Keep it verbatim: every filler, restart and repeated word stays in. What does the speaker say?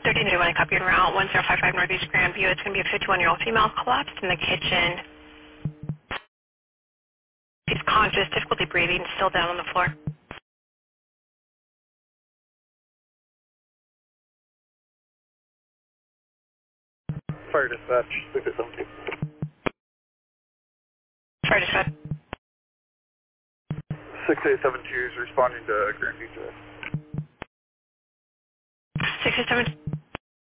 thirty to one, copy en route, one zero five five Northeast Grandview. It's going to be a fifty-one-year-old female collapsed in the kitchen. She's conscious, difficulty breathing, still down on the floor. Fire dispatch, six eight seven two. Fire dispatch. six eight seven two is responding to Grandview. six eight seven two.